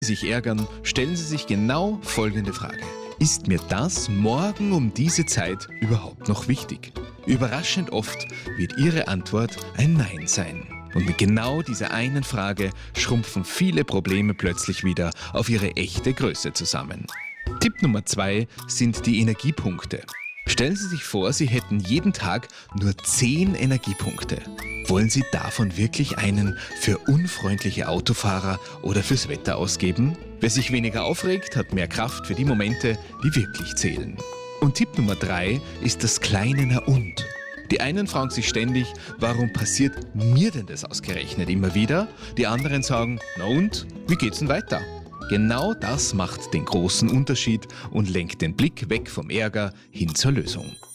Sich ärgern, stellen Sie sich genau folgende Frage. Ist mir das morgen um diese Zeit überhaupt noch wichtig? Überraschend oft wird Ihre Antwort ein Nein sein. Und mit genau dieser einen Frage schrumpfen viele Probleme plötzlich wieder auf ihre echte Größe zusammen. Tipp Nummer 2 sind die Energiepunkte. Stellen Sie sich vor, Sie hätten jeden Tag nur 10 Energiepunkte. Wollen Sie davon wirklich einen für unfreundliche Autofahrer oder fürs Wetter ausgeben? Wer sich weniger aufregt, hat mehr Kraft für die Momente, die wirklich zählen. Und Tipp Nummer 3 ist das kleine Na und. Die einen fragen sich ständig, warum passiert mir denn das ausgerechnet immer wieder? Die anderen sagen, na und, wie geht's denn weiter? Genau das macht den großen Unterschied und lenkt den Blick weg vom Ärger hin zur Lösung.